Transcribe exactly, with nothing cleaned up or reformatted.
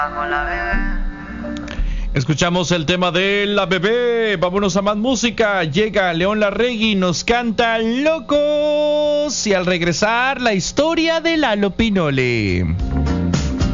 Escuchamos el tema de La Bebé. Vámonos a más música. Llega León Larregui, nos canta Locos. Y al regresar, la historia de Lalo Pinole.